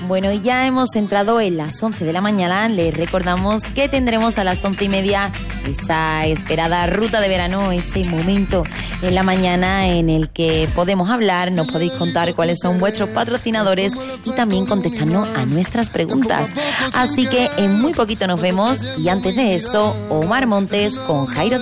Bueno, y ya hemos entrado en las 11 de la mañana. Les recordamos que tendremos a las 11:30 esa esperada ruta de verano, ese momento en la mañana en el que podemos hablar, nos podéis contar cuáles son vuestros patrocinadores y también contestarnos a nuestras preguntas. Así que en muy poquito nos vemos y antes de eso, Omar Montes con Jairo